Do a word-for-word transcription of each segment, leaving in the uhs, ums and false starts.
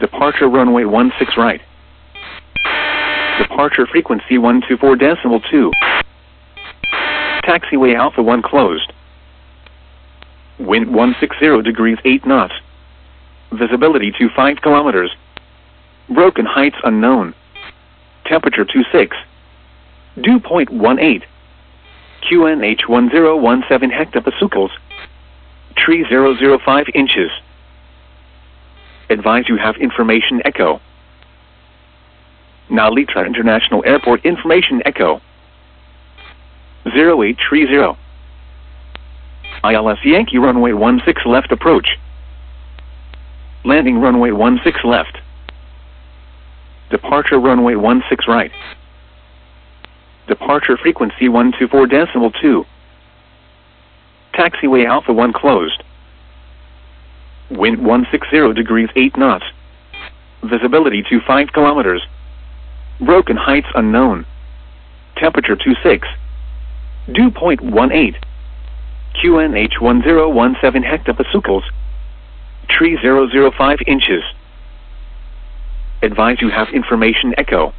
Departure runway one six right. Departure frequency one two four decimal two. Taxiway Alpha one closed. Wind one sixty degrees eight knots. Visibility to five kilometers. Broken heights unknown. Temperature twenty-six. Dew point one eight. Q N H one zero one seven hectopascals. Tree zero zero five inches. Advise you have information echo. Nalitra International Airport information echo. zero eight three zero. I L S Yankee runway one six left approach. Landing runway one six left. Departure runway one six right. Departure frequency one two four decimal two. Taxiway Alpha one closed. Wind one sixty degrees eight knots. Visibility to five kilometers. Broken heights unknown. Temperature twenty-six. Dew point one eight. Q N H one zero one seven hectopascals. Tree zero zero five inches. Advise you have information echo.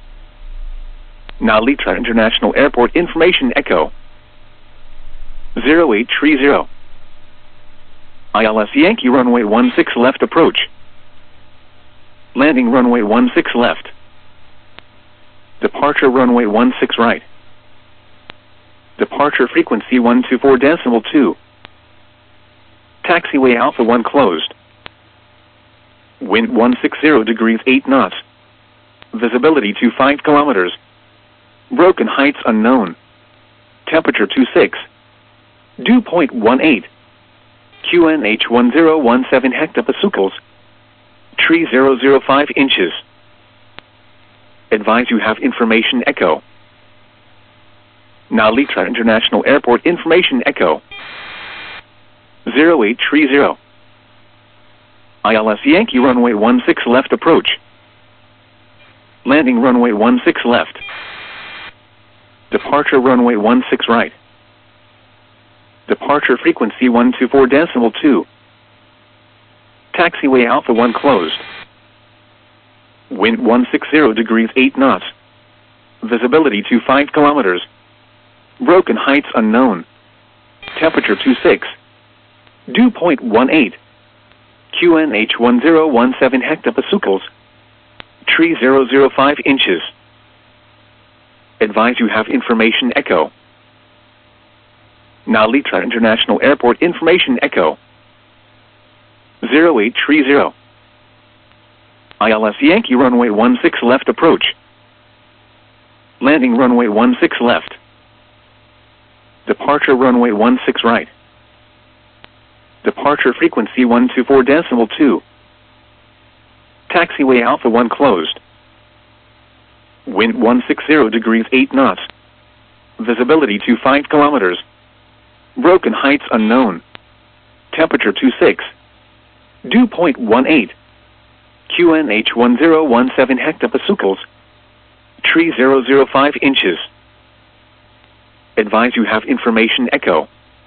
Nalitra International Airport information echo. zero eight three zero. I L S Yankee runway one six left approach. Landing runway one six left. Departure runway one six right. Departure frequency one two four decimal two. Taxiway Alpha one closed. Wind one sixty degrees eight knots. Visibility to five kilometers. Broken heights unknown. Temperature twenty-six. Dew point one eight. Q N H one zero one seven hectopascals. Tree zero zero five inches. Advise you have information echo. Nalitra International Airport information echo. zero eight three zero. I L S Yankee runway one six left approach. Landing runway one six left. Departure runway one six right. Departure frequency one two four decimal two. Taxiway Alpha one closed. Wind one sixty degrees eight knots. Visibility to five kilometers. Broken heights unknown. Temperature twenty-six. Dew point one eight. Q N H one zero one seven hectopascals. Tree zero zero five inches. Advise you have information echo. Nalitra International Airport information echo. zero eight three zero. I L S Yankee runway one six left approach. Landing runway one six left. Departure runway one six right. Departure frequency one two four decimal two. Taxiway Alpha one closed. Wind one sixty degrees eight knots. Visibility to five kilometers. Broken heights unknown. Temperature twenty-six. Dew point one eight. Q N H one zero one seven hectopascals. Tree zero zero five inches. Advise you have information echo.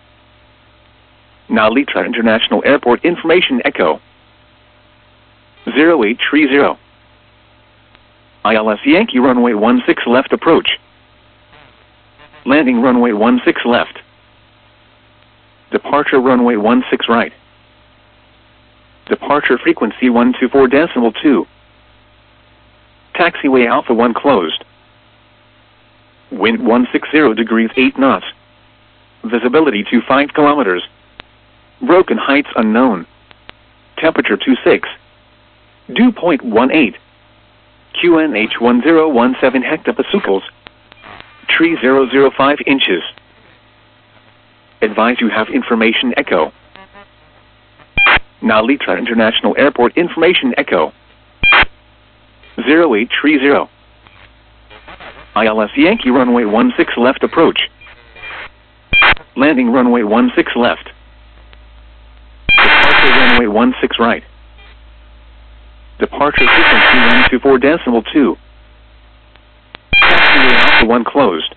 Nalitra International Airport information echo. zero eight three zero. I L S Yankee runway one six left approach. Landing runway one six left. Departure runway one six right. Departure frequency one two four decimal two. Taxiway Alpha one closed. Wind one sixty degrees eight knots. Visibility to five kilometers. Broken heights unknown. Temperature twenty-six. Dew point one eight. Q N H one zero one seven hectopascals. Tree zero zero five inches. Advise you have information echo. Nalitra International Airport information echo. zero eight three zero. I L S Yankee runway one six left approach. Landing runway one six left. Departure runway one six right. Departure frequency one two four decimal two. Taxiway Alpha one closed.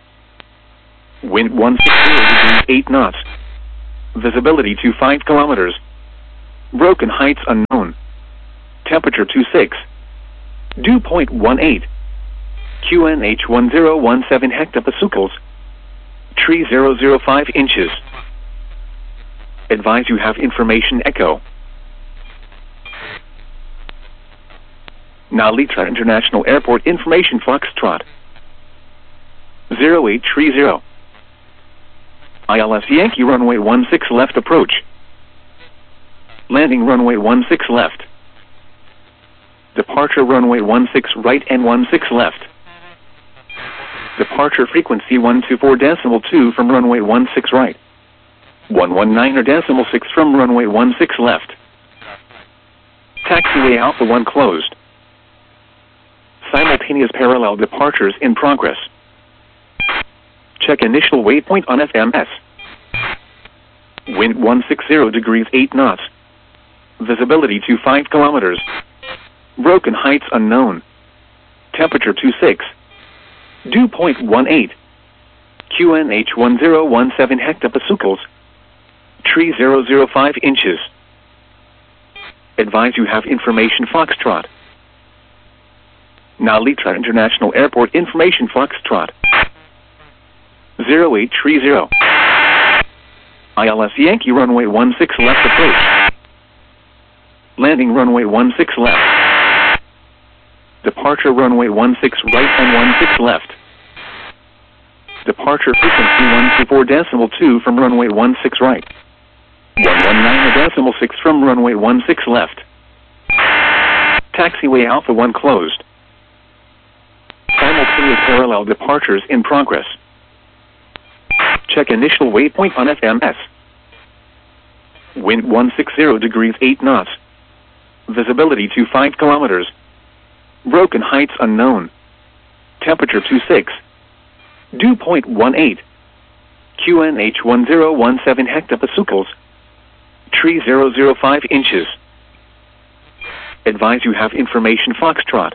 Wind one sixty degrees eight knots. Visibility to five kilometers. Broken heights unknown. Temperature Temperature two six. Dew point one eight. Q N H one zero one seven hectopascals. Tree zero zero five inches. Advise you have information echo. Narita International Airport information Foxtrot. zero eight three zero. I L S Yankee runway one six left approach. Landing runway one six left. Departure runway one six right and one six left. Departure frequency one two four decimal two from runway one six right. one one nine or decimal six from runway one six left. Taxiway Alpha one closed. Simultaneous parallel departures in progress. Check initial waypoint on F M S. Wind one sixty degrees eight knots. Visibility to five kilometers. Broken heights unknown. Temperature two six. Dew point one eight. Q N H one zero one seven hectopascals. Tree zero zero five inches. Advise you have information Foxtrot. Narita International Airport information Foxtrot. zero eight three zero. I L S Yankee runway one six left approach. Landing runway one six left. Departure runway one six right and one six left. Departure frequency one two four decimal two from runway one six right. one one nine decimal six from runway one six left. Taxiway Alpha one closed. Simultaneous parallel departures in progress. Check initial waypoint on F M S. Wind one sixty degrees eight knots. Visibility to five kilometers. Broken heights unknown. Temperature two six. Dew point one eight. Q N H one zero one seven hectopascals. Tree zero zero five inches. Advise you have information Foxtrot.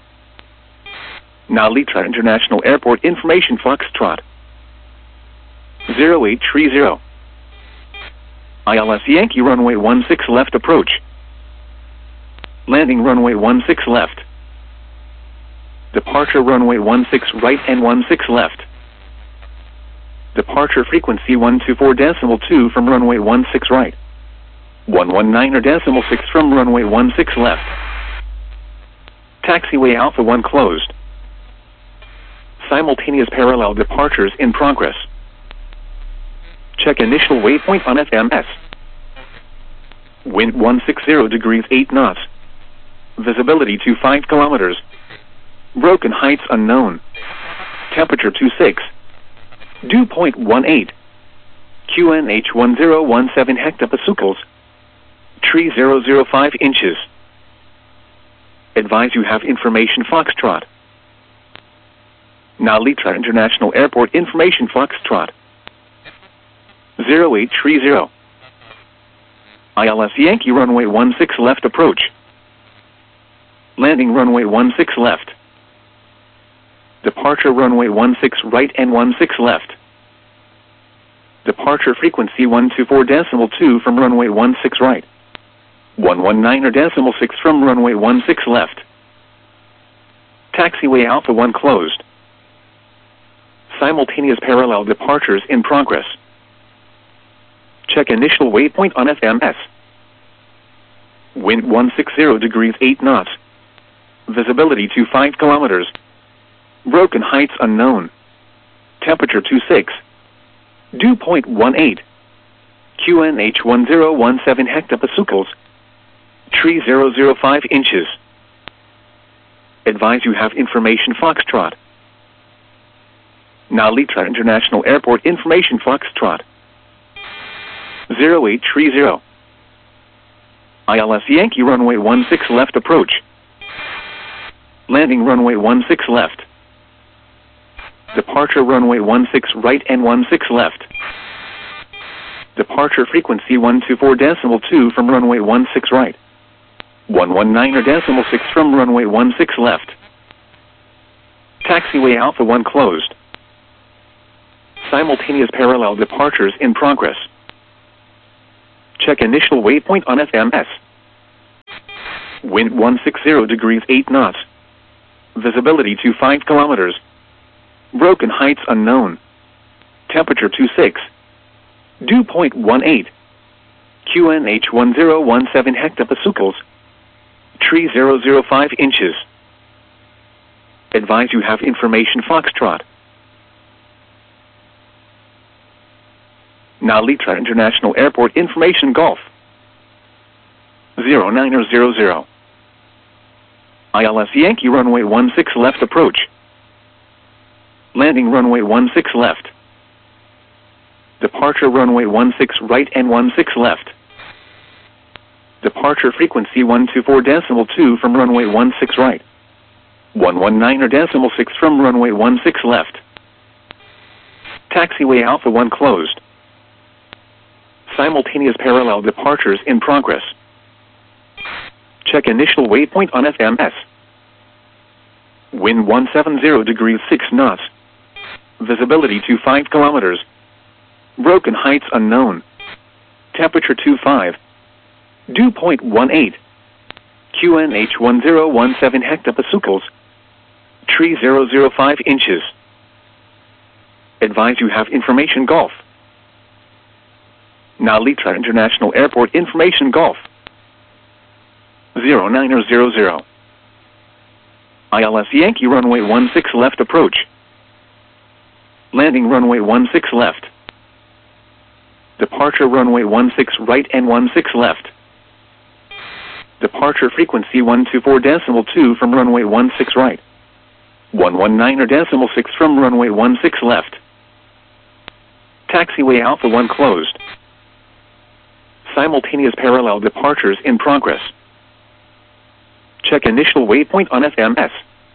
Narita International Airport information Foxtrot. zero eight three zero. I L S Yankee runway one six left approach. Landing runway one six left. Departure runway one six right and one six left. Departure frequency one two four decimal two from runway one six right. one one nine or decimal six from runway one six left. Taxiway Alpha one closed. Simultaneous parallel departures in progress. Check initial waypoint on F M S. Wind one sixty degrees eight knots. Visibility to five kilometers. Broken heights unknown. Temperature two six. Dew point one eight. Q N H one zero one seven hectopascals. Tree zero zero five inches. Advise you have information Foxtrot. Narita International Airport information Foxtrot. zero eight three zero. I L S Yankee runway one six left approach. Landing runway one six left. Departure runway one six right and one six left. Departure frequency one two four decimal two from runway one six right. one one nine or decimal six from runway one six left. Taxiway Alpha one closed. Simultaneous parallel departures in progress. Check initial waypoint on F M S. Wind one sixty degrees eight knots. Visibility to five kilometers. Broken heights unknown. Temperature two six. Dew point one eight. Q N H one zero one seven hectopascals. Tree zero zero five inches. Advise you have information Foxtrot. Narita International Airport information Foxtrot. zero eight three zero. I L S Yankee runway one six left approach. Landing runway one six left. Departure runway one six right and one six left. Departure frequency one two four decimal two from runway one six right. one one nine or decimal six from runway one six left. Taxiway Alpha one closed. Simultaneous parallel departures in progress. Check initial waypoint on F M S. Wind one sixty degrees eight knots. Visibility to five kilometers. Broken heights unknown. Temperature twenty-six. Dew point one eight. Q N H one zero one seven hectopascals. Tree zero zero five inches. Advise you have information Foxtrot. Now Litra International Airport information Golf. zero nine zero zero. I L S Yankee runway one six left approach. Landing runway one six left. Departure runway one six right and one six left. Departure frequency one two four decimal two from runway one six right. one one nine decimal six from runway one six left. Taxiway Alpha one closed. Simultaneous parallel departures in progress. Check initial waypoint on F M S. Wind one seventy degrees six knots. Visibility to five kilometers. Broken heights unknown. Temperature twenty-five. Dew point one eight. Q N H one zero one seven hectopascals. Tree zero zero five inches. Advise you have information Golf. Now Litra International Airport information Golf. zero nine zero zero. I L S Yankee runway one six left approach. Landing runway one six left. Departure runway one six right and one six left. Departure frequency one two four decimal two from runway one six right. one one nine decimal six from runway one six left. Taxiway Alpha one closed. Simultaneous parallel departures in progress. Check initial waypoint on F M S.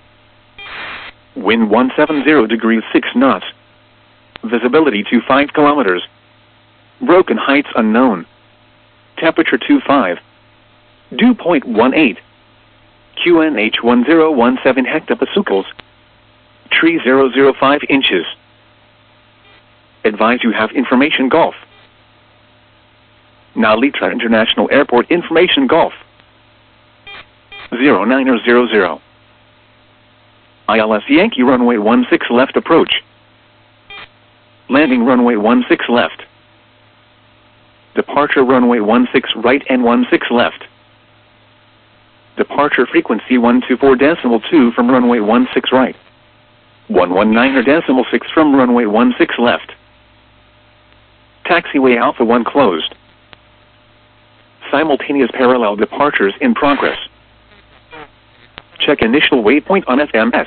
Wind one seventy degrees six knots. Visibility to five kilometers. Broken heights unknown. Temperature twenty-five. Dew point one eight. Q N H one zero one seven hectopascals. Tree zero zero five inches. Advise you have information Golf. Now Litra International Airport information Golf. zero nine zero zero. I L S Yankee runway one six left approach. Landing runway one six left. Departure runway one six right and one six left. Departure frequency one two four decimal two from runway one six right. one one nine decimal six from runway one six left. Taxiway Alpha one closed. Simultaneous parallel departures in progress. Check initial waypoint on F M S.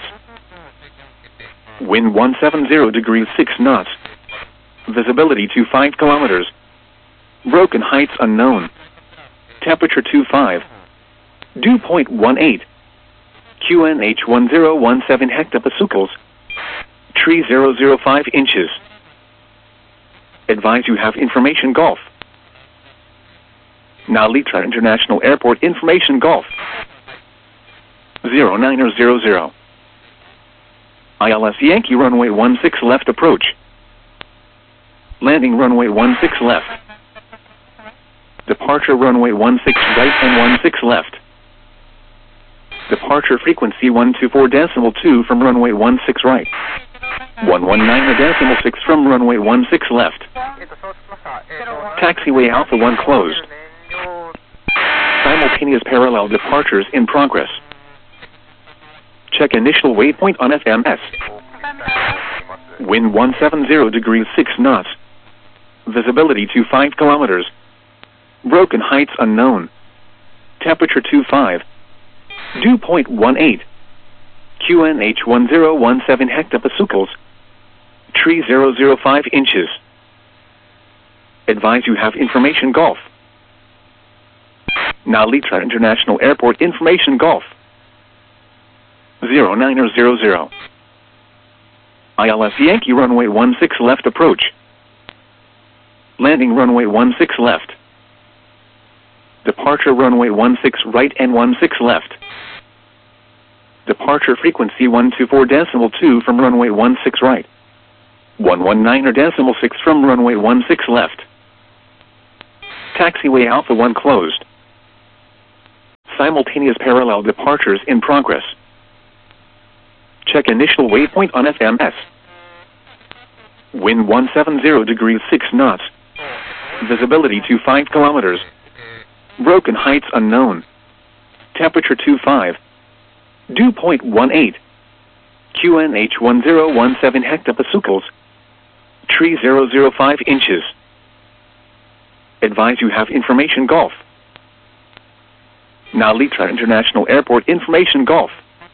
Wind one seventy degrees six knots. Visibility to five kilometers. Broken heights unknown. Temperature twenty-five. Dew point one eight. Q N H one zero one seven hectopascals. Tree zero zero five inches. Advise you have information Golf. Now Litra International Airport information Golf. zero nine zero zero. I L S Yankee runway one six left approach. Landing runway one six left. Departure runway one six right and one six left. Departure frequency one two four decimal two from runway one six right. one one nine decimal six from runway one six left. Taxiway Alpha one closed. Simultaneous parallel departures in progress. Check initial waypoint on F M S. Wind one seventy degrees six knots. Visibility to five kilometers. Broken heights unknown. Temperature twenty-five. Dew point one eight. Q N H one zero one seven hectopascals. Tree zero zero five inches. Advise you have information Golf. Now Litra International Airport information Golf. zero nine zero zero. I L S Yankee runway one six left approach. Landing runway one six left. Departure runway one six right and one six left. Departure frequency one two four decimal two from runway one six right. one one nine decimal six from runway one six left. Taxiway Alpha one closed. Simultaneous parallel departures in progress. Check initial waypoint on F M S. Wind one seventy degrees six knots. Visibility to five kilometers. Broken heights unknown. Temperature twenty-five. Dew point one eight. Q N H one zero one seven hectopascals. Tree zero zero five inches. Advise you have information Golf. Now Litra International Airport information Golf.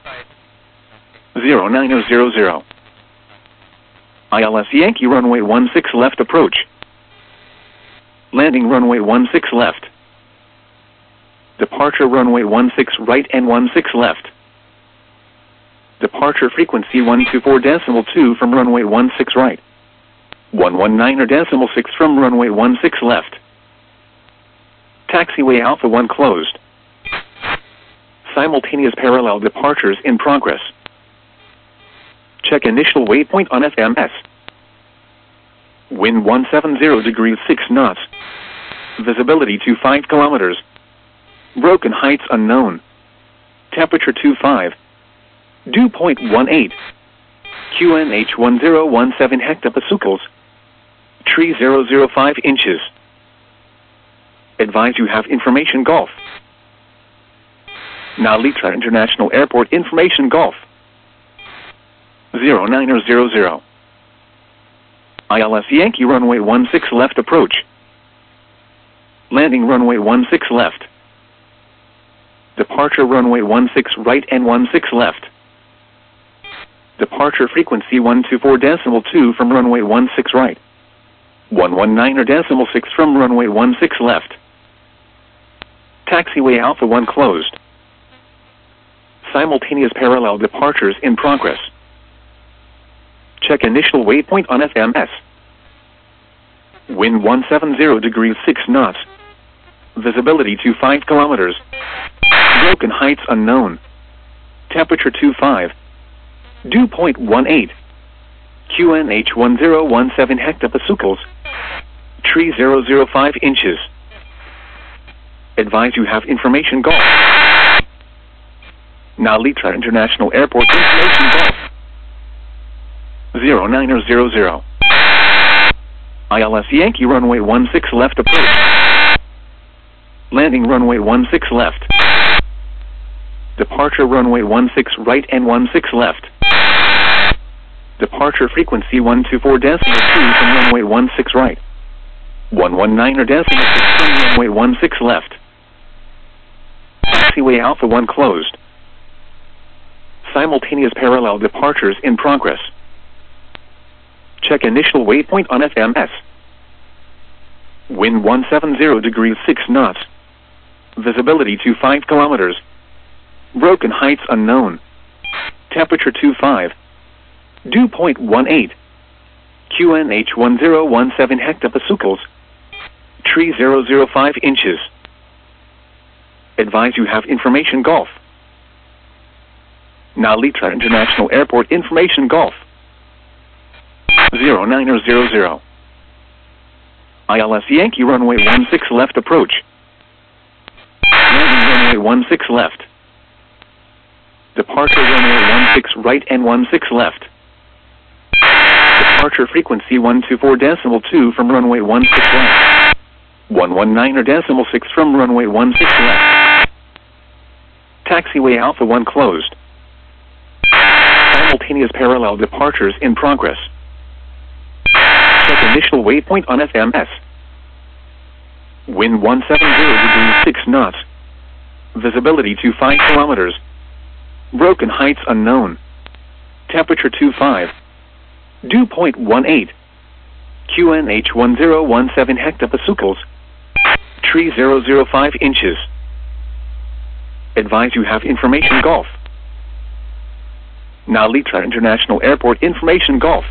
zero nine zero zero. I L S Yankee runway one six left approach. Landing runway one six left. Departure runway one six right and one six left. Departure frequency one two four decimal two from runway one six right. one one nine or decimal six from runway one six left. Taxiway Alpha one closed. Simultaneous parallel departures in progress. Check initial waypoint on F M S. Wind one seventy degrees six knots. Visibility to five kilometers. Broken heights unknown. Temperature twenty-five. Dew point one eight. Q N H one zero one seven hectopascals. Tree zero zero five inches. Advise you have information Golf. Now Litra International Airport information Golf. zero nine zero zero. I L S Yankee runway one six left approach. Landing runway one six left. Departure runway one six right and one six left. Departure frequency one two four decimal two from runway one six right. one one nine or decimal six from runway one six left. Taxiway Alpha one closed. Simultaneous parallel departures in progress. Check initial waypoint on F M S. Wind one seventy degrees six knots. Visibility to five kilometers. Broken heights unknown. Temperature twenty-five. Dew point one eight. Q N H one zero one seven hectopascals. Tree zero zero five inches. Advise you have information Golf. Now Litra International Airport information Golf. zero nine zero zero. I L S Yankee runway one six left approach. Landing runway one six left. Departure runway one six right and one six left. Departure frequency one two four decimal two from runway one six right. one one nine or decimal six from runway one six left. Taxiway Alpha one closed. Simultaneous parallel departures in progress. Check initial waypoint on F M S. Wind one seventy degrees six knots. Visibility to five kilometers. Broken heights unknown. Temperature twenty-five. Dew point one eight. Q N H one zero one seven hectopascals. Tree zero zero five inches. Advise you have information Golf. Now Litra International Airport information Golf. zero nine zero zero. I L S Yankee runway one six left approach. Landing runway one six left. Departure runway one six right and one six left. Departure frequency one two four decimal two from runway one six right. one one nine or decimal six from runway one six left. Taxiway Alpha one closed. Simultaneous parallel departures in progress. Check initial waypoint on F M S. Wind one seventy degrees six knots. Visibility to five kilometers. Broken heights unknown. Temperature twenty-five. Dew point one eight. Q N H one zero one seven hectopascals. Tree zero zero five inches. Advise you have information Golf. Now Litra International Airport information Golf.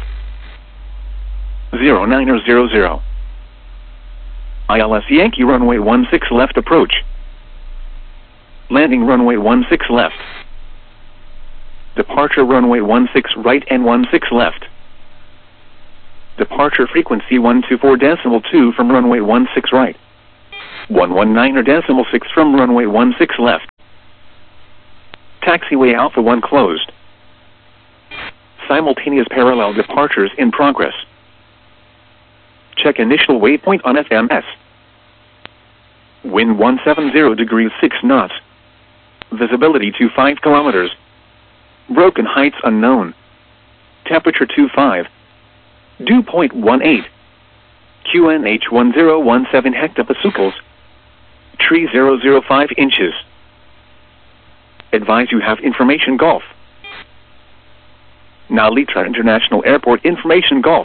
zero nine zero zero. I L S Yankee runway one six left approach. Landing runway one six left. Departure runway one six right and one six left. Departure frequency one two four decimal two from runway one six right. one one nine or decimal six from runway one six left. Taxiway Alpha one closed. Simultaneous parallel departures in progress. Check initial waypoint on F M S. Wind one seventy degrees six knots. Visibility to five kilometers. Broken heights unknown. Temperature twenty-five. Dew point one eight. Q N H one zero one seven hectopascals. Tree zero zero five inches. Advise you have information Golf. Now Litra International Airport information Golf.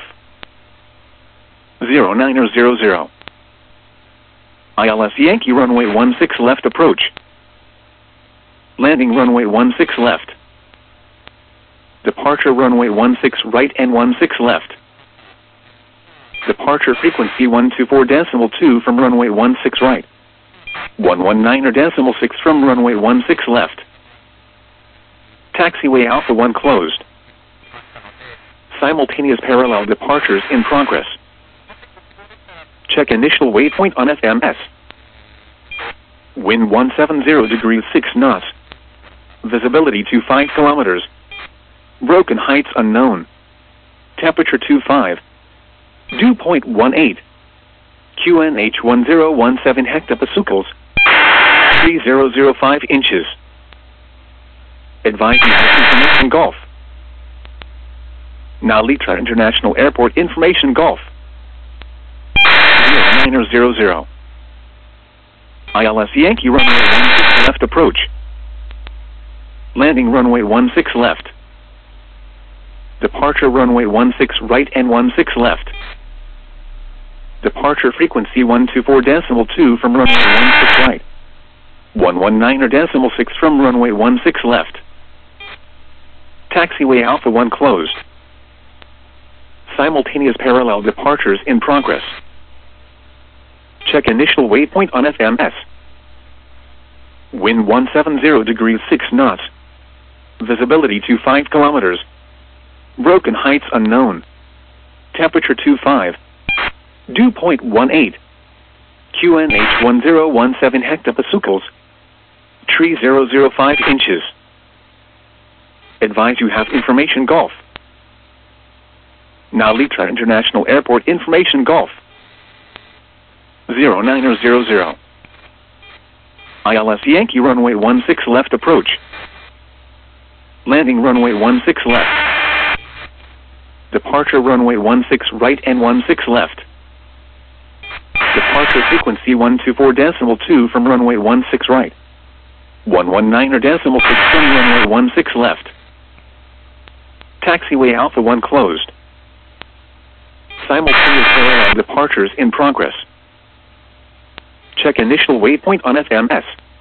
zero nine zero zero. I L S Yankee runway one six left approach. Landing runway one six left. Departure runway one six right and one six left. Departure frequency one two four decimal two from runway one six right. one one nine decimal six from runway one six left. Taxiway Alpha one closed. Simultaneous parallel departures in progress. Check initial waypoint on F M S. Wind one seventy degrees six knots. Visibility to five kilometers. Broken heights unknown. Temperature twenty-five. Dew point one eight. Q N H one zero one seven hectopascals. three zero zero five inches. Advise you have information Golf. Now Litra International Airport information Golf. zero nine zero zero. I L S Yankee runway one six left approach. Landing runway one six left. Departure runway one six right and one six left. Departure frequency one two four decimal two from runway one six right. one one nine decimal six from runway one six left. Taxiway Alpha one closed. Simultaneous parallel departures in progress. Check initial waypoint on F M S. Wind one seventy degrees six knots. Visibility to five kilometers. Broken heights unknown. Temperature twenty-five. Dew point one eight. Q N H one zero one seven hectopascals. Tree zero zero five inches. Advise you have information Golf. Now Litra International Airport information Golf. zero nine zero zero. I L S Yankee runway one six left approach. Landing runway one six left. Departure runway one six right and one six left. Departure frequency one two four decimal two from runway one six right. one one nine decimal six from runway one six left. Taxiway Alpha one closed. Simultaneous parallel departures in progress. Check initial waypoint on F M S.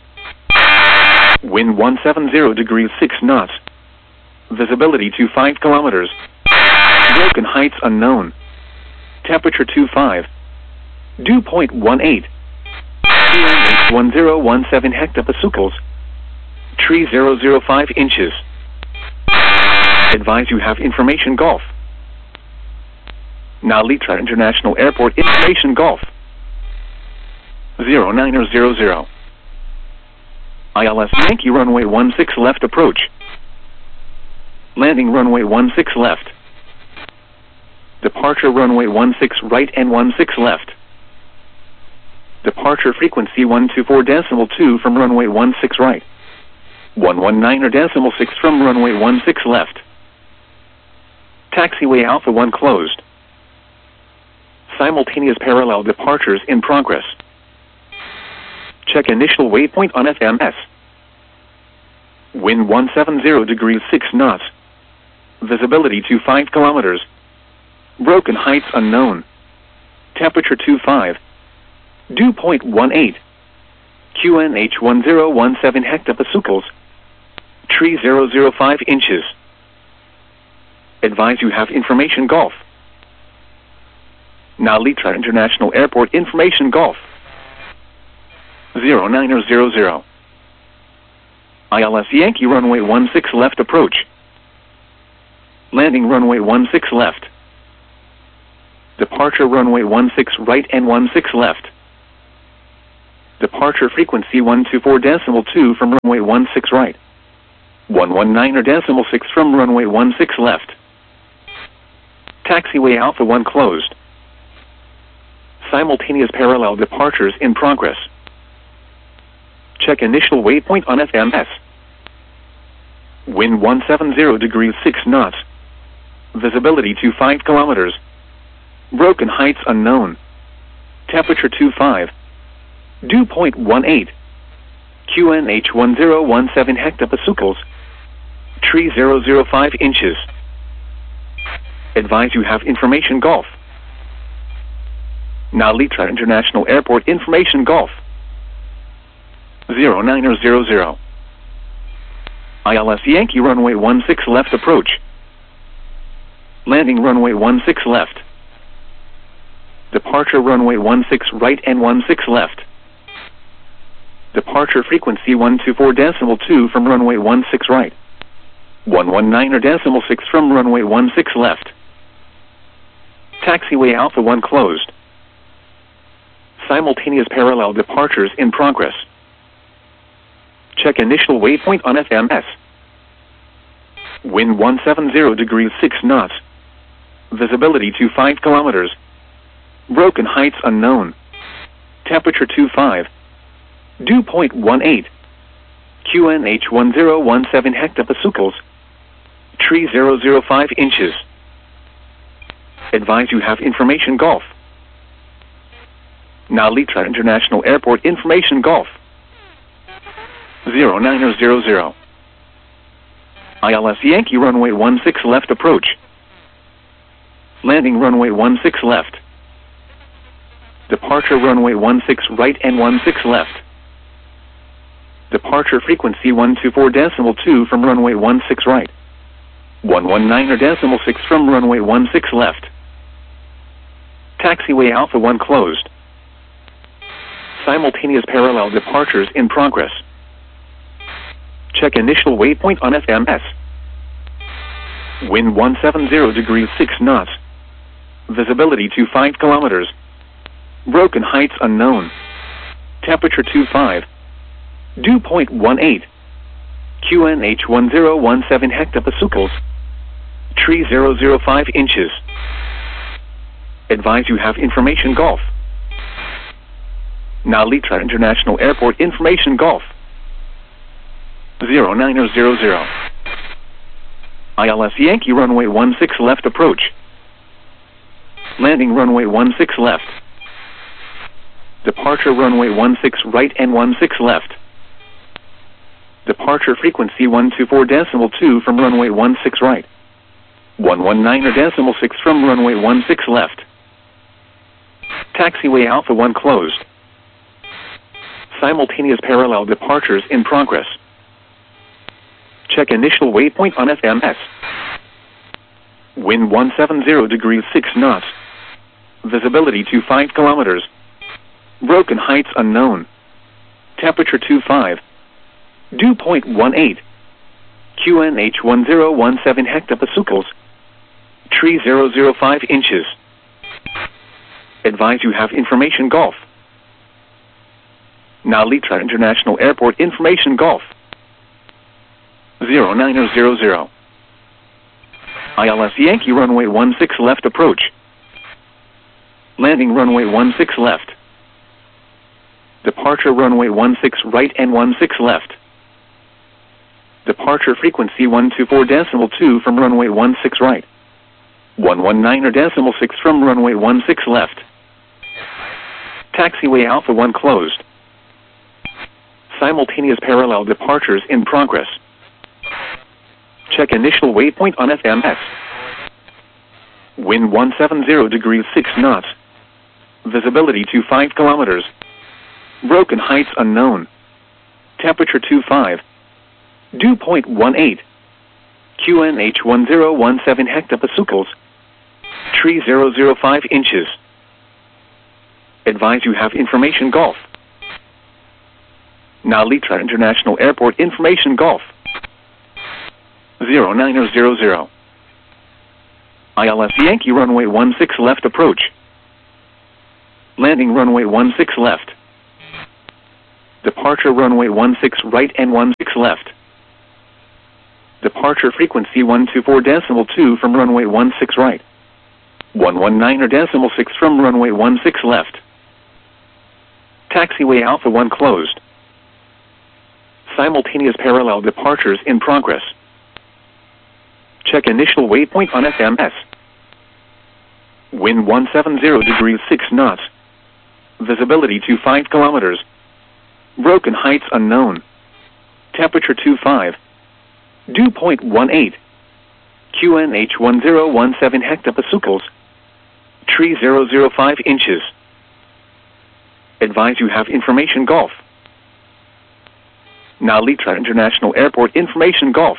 Wind one seventy degrees six knots. Visibility to five kilometers. Broken heights unknown. Temperature twenty-five. Dew point one eight. Q N H one zero one seven hectopascals. Tree zero zero five inches. Advise you have information Golf. Now Litra International Airport information Golf. zero nine zero zero. I L S Yankee runway one six left approach. Landing runway one six left. Departure runway one six right and one six left. Departure frequency one two four decimal two from runway one six right. one one nine decimal six from runway one six left. Taxiway Alpha one closed. Simultaneous parallel departures in progress. Check initial waypoint on F M S. Wind one seventy degrees six knots. Visibility to five kilometers. Broken heights unknown. Temperature twenty-five. Dew point one eight. Q N H one zero one seven hectopascals. Tree zero zero five inches. Advise you have information Golf. Now Litra International Airport information Golf. zero nine zero zero. I L S Yankee runway one six left approach. Landing runway one six left. Departure runway one six right and one six left. Departure frequency one two four decimal two from runway one six right. one one nine or decimal six from runway one six left. Taxiway Alpha one closed. Simultaneous parallel departures in progress. Check initial waypoint on F M S. Wind one seventy degrees six knots. Visibility to five kilometers. Broken heights unknown. Temperature twenty-five. Dew point one eight. Q N H one zero one seven hectopascals. Tree zero zero five inches. Advise you have information Golf. Now Litra International Airport information Golf. zero nine zero zero. I L S Yankee runway one six left approach. Landing runway one six left. Departure runway one six right and one six left. Departure frequency one two four decimal two from runway one six right. one one nine or decimal six from runway one six left. Taxiway Alpha one closed. Simultaneous parallel departures in progress. Check initial waypoint on F M S. Wind one seventy degrees six knots. Visibility to five kilometers. Broken heights unknown. Temperature twenty-five. Dew point one eight. Q N H one zero one seven hectopascals. Tree zero zero five inches. Advise you have information Golf. Now Litra International Airport information Golf. zero nine zero zero. I L S Yankee runway one six left approach. Landing runway one six left. Departure runway one six right and one six left. Departure frequency one two four decimal two from runway one six right. one one nine or decimal six from runway one six left. Taxiway Alpha one closed. Simultaneous parallel departures in progress. Check initial waypoint on F M S. Wind one seventy degrees six knots. Visibility to five kilometers. Broken heights unknown. Temperature twenty-five. Dew point one eight. Q N H one zero one seven hectopascals. Tree zero zero five inches. Advise you have information Golf. Now Litra International Airport information Golf. zero nine zero zero. I L S Yankee runway one six left approach. Landing runway one six left. Departure runway one six right and one six left. Departure frequency one two four decimal two from runway one six right. one one nine or decimal six from runway one six left. Taxiway Alpha one closed. Simultaneous parallel departures in progress. Check initial waypoint on F M S. Wind one seventy degrees six knots. Visibility to five kilometers. Broken heights unknown. Temperature twenty-five. Dew point one eight. Q N H one zero one seven hectopascals. Tree zero zero five inches. Advise you have information Golf. Now Litra International Airport information Golf. zero nine zero zero. I L S Yankee runway one six left approach. Landing runway one six left. Departure runway one six right and one six left. Departure frequency one two four decimal two from runway one six right. one one nine or decimal six from runway one six left. Taxiway Alpha one closed. Simultaneous parallel departures in progress. Check initial waypoint on F M S. Wind one seventy degrees six knots. Visibility to five kilometers. Broken heights unknown. Temperature twenty-five. Dew point one eight. Q N H one zero one seven hectopascals. Tree zero zero five inches. Advise you have information Golf. Now Litra International Airport information Golf. zero nine zero zero. I L S Yankee runway one six left approach. Landing runway one six left. Departure runway one six right and one six left. Departure frequency one two four decimal two from runway one six right. one one nine or decimal six from runway one six left. Taxiway Alpha one closed. Simultaneous parallel departures in progress. Check initial waypoint on F M S. Wind one seven zero degrees six knots. Visibility to five kilometers. Broken heights unknown. Temperature two five. Dew point one eight. Q N H one zero one seven hectopascals. Tree zero zero five inches. Advise you have information Golf. Now Litra International Airport information Golf.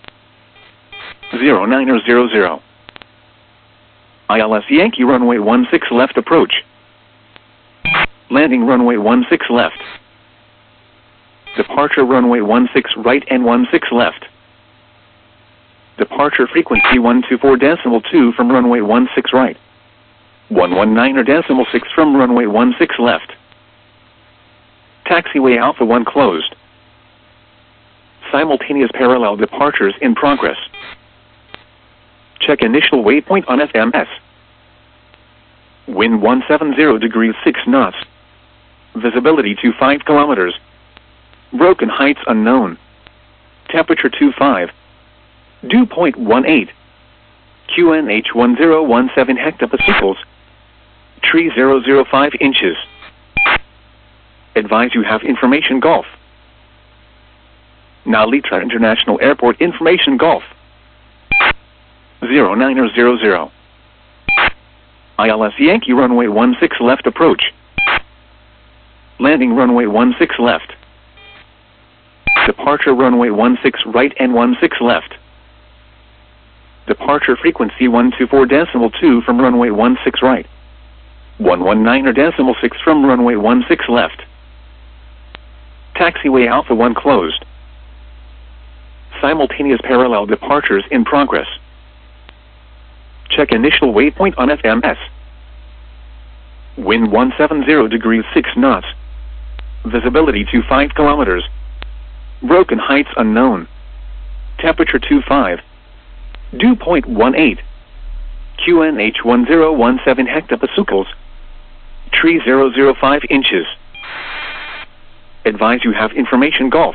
zero nine zero zero. I L S Yankee runway one six left approach. Landing runway one six left. Departure runway one six right and one six left. Departure frequency one two four decimal two from runway one six right. one one nine or decimal six from runway one six left. Taxiway Alpha one closed. Simultaneous parallel departures in progress. Check initial waypoint on F M S. Wind one seven zero degrees six knots. Visibility to five kilometers. Broken heights unknown. Temperature two five. Dew point one eight. Q N H one zero one seven hectopascals. Tree zero zero five inches. Advise you have information Golf. Now Litra International Airport information Golf. zero nine zero zero. I L S Yankee runway one six left approach. Landing runway one six left. Departure runway one six right and one six left. Departure frequency one two four decimal two from runway one six right. one one nine or decimal six from runway one six left. Taxiway Alpha one closed. Simultaneous parallel departures in progress. Check initial waypoint on F M S. Wind one seven zero degrees six knots. Visibility to five kilometers. Broken heights unknown. Temperature two five. Dew point one eight. Q N H one zero one seven hectopascals. Tree zero zero five inches. Advise you have information Golf.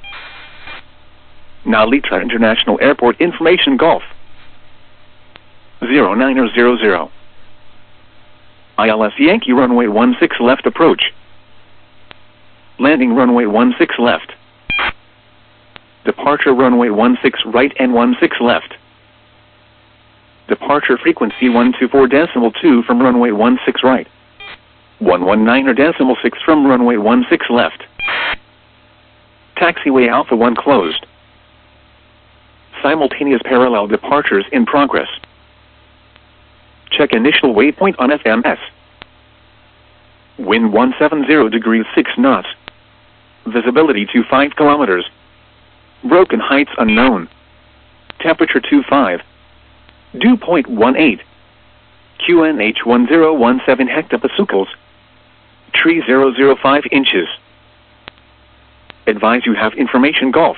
Now Litra International Airport information Golf. zero nine zero zero. I L S Yankee runway one six left approach. Landing runway one six left. Departure runway one six right and one six left. Departure frequency one two four decimal two from runway one six right. one one nine or decimal six from runway one six left. Taxiway Alpha one closed. Simultaneous parallel departures in progress. Check initial waypoint on F M S. Wind one seven zero degrees six knots. Visibility to five kilometers. Broken heights unknown. Temperature two five. Dew point one eight. Q N H one zero one seven hectopascals. Tree zero zero five inches. Advise you have information Golf.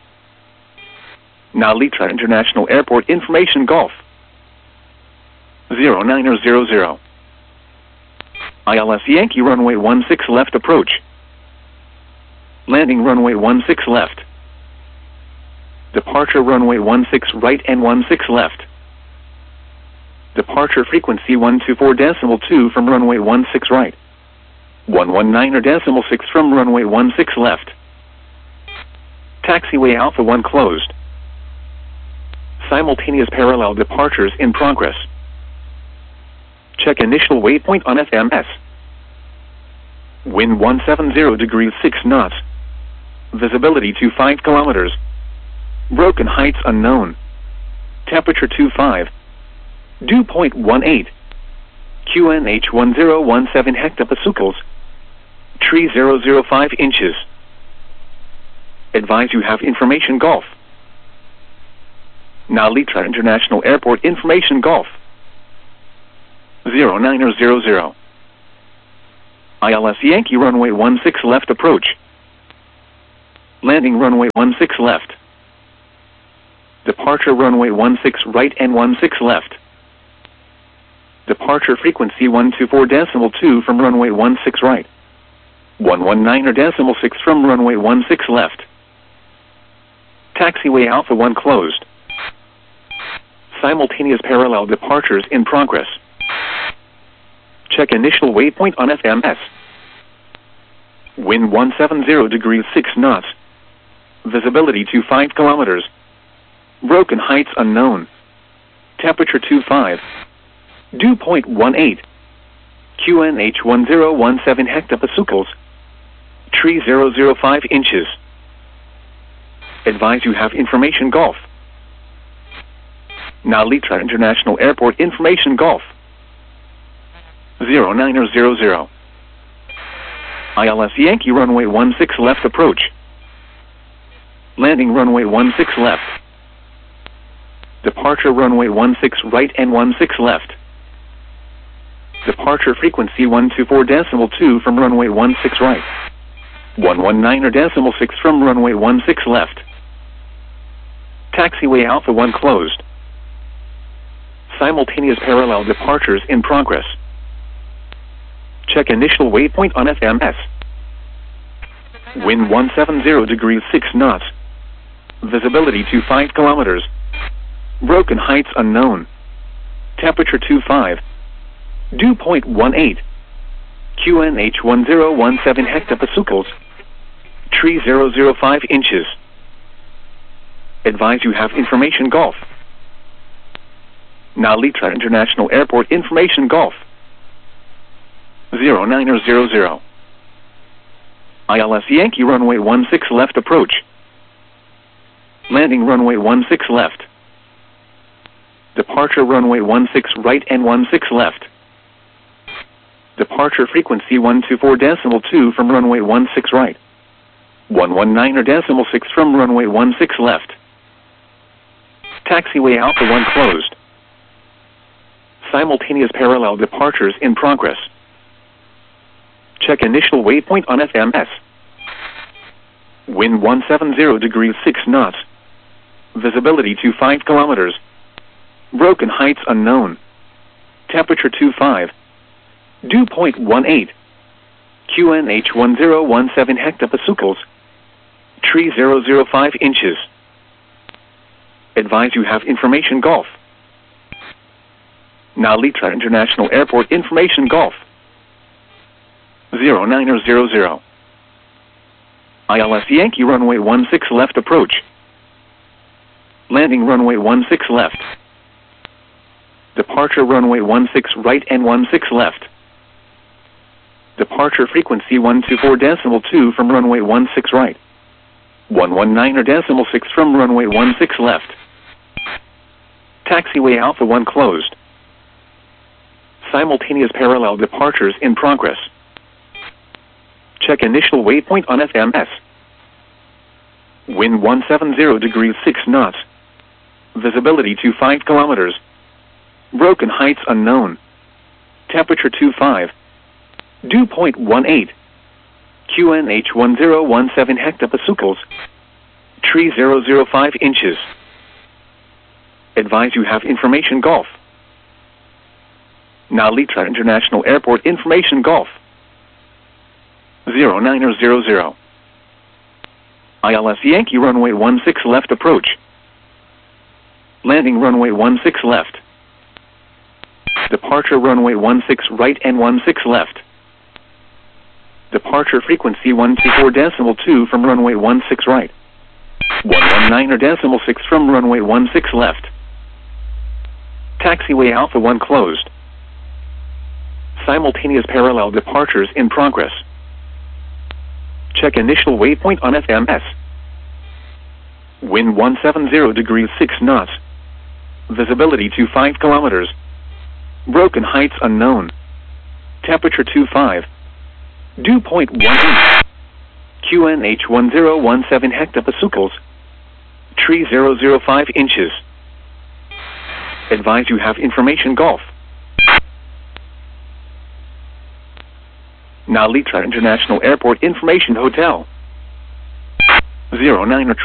Now Litra International Airport information Golf. zero nine zero zero. I L S Yankee runway one six left approach. Landing runway one six left. Departure runway one six right and one six left. Departure frequency one two four decimal two from runway one six right. one one nine or decimal six from runway one six left. Taxiway Alpha one closed. Simultaneous parallel departures in progress. Check initial waypoint on F M S. Wind one seven zero degrees six knots. Visibility to five kilometers. Broken heights unknown. Temperature two five. Dew point one eight. Q N H one zero one seven hectopascals. Tree zero zero five inches. Advise you have information Golf. Now Litra International Airport information Golf. zero nine zero zero. I L S Yankee runway one six left approach. Landing runway one six left. Departure runway one six right and one six left. Departure frequency one two four decimal two from runway one six right. one one nine or decimal six from runway one six left. Taxiway Alpha one closed. Simultaneous parallel departures in progress. Check initial waypoint on F M S. Wind one seven zero degrees six knots. Visibility to five kilometers. Broken heights unknown. Temperature two five. Dew point one eight. Q N H one zero one seven hectopascals. Tree zero zero five inches. Advise you have information Golf. Nalitra International Airport information Golf. zero nine zero zero. I L S Yankee runway one six left approach. Landing runway one six left. Departure runway one six right and one six left. Departure frequency one two four decimal two from runway one six right. one one nine or decimal six from runway one six left. Taxiway Alpha one closed. Simultaneous parallel departures in progress. Check initial waypoint on F M S. Wind one seven zero degrees six knots. Visibility to five kilometers. Broken heights unknown. Temperature two five. Dew point one eight. Q N H one zero one seven hectopascals. Tree zero zero five inches. Advise you have information Golf. Nalitra International Airport information Golf. zero nine zero zero. I L S Yankee runway one six left approach. Landing runway one six left. Departure runway one six right and one six left. Departure frequency one two four decimal two from runway one six right. one one nine or decimal six from runway one six left. Taxiway Alpha one closed. Simultaneous parallel departures in progress. Check initial waypoint on F M S. Wind one seven zero degrees six knots. Visibility to five kilometers. Broken heights unknown. Temperature two five. Dew point one eight. Q N H one zero one seven hectopascals. Tree zero zero five inches. Advise you have information Golf. Nalitra International Airport information Golf. zero nine zero zero. I L S Yankee runway one six left approach. Landing runway one six left. Departure runway one six right and one six left. Departure frequency one two four decimal two from runway one six right. one one nine or decimal six from runway one six left. Taxiway Alpha one closed. Simultaneous parallel departures in progress. Check initial waypoint on F M S. Wind one seven zero degrees six knots. Visibility to five kilometers. Broken heights unknown. Temperature two five. Dew point one eight. Q N H one zero one seven hectopascals. Tree zero zero five inches. Advise you have information Golf. Nalitra International Airport information Golf. zero nine zero zero. I L S Yankee runway one six left approach. Landing runway one six left. Departure runway one six right and one six left. Departure frequency one two four decimal two from runway one six right. one one nine or decimal six from runway one six left. Taxiway Alpha one closed. Simultaneous parallel departures in progress. Check initial waypoint on F M S. Wind one seven zero degrees six knots. Visibility to five kilometers. Broken heights unknown. Temperature two five. Dew point one eight. Q N H one zero one seven hectopascals. Tree zero zero five inches. Advise you have information Golf. Nalitra International Airport information Hotel. zero nine